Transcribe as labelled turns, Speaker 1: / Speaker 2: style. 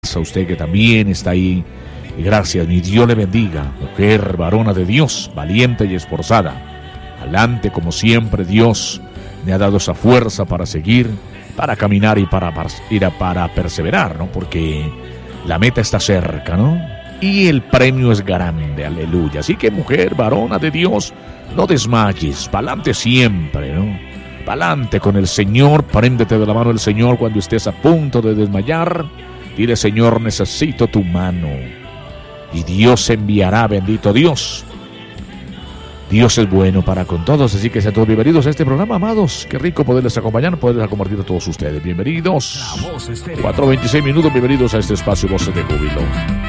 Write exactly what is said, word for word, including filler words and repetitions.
Speaker 1: A usted que también está ahí. Y gracias, mi Dios le bendiga, mujer, varona de Dios, valiente y esforzada. Adelante, como siempre, Dios me ha dado esa fuerza para seguir, para caminar y para, para, para perseverar, ¿no? Porque la meta está cerca, ¿no? Y el premio es grande, aleluya. Así que, mujer, varona de Dios, no desmayes, pa'lante siempre, ¿no? Pa'lante con el Señor, préndete de la mano del Señor cuando estés a punto de desmayar. Dile, Señor, necesito tu mano. Y Dios enviará, bendito Dios. Dios es bueno para con todos, así que sean todos bienvenidos a este programa, amados. Qué rico poderles acompañar, poderles compartir a todos ustedes. Bienvenidos. cuatro veintiséis minutos, bienvenidos a este espacio Voces de Júbilo.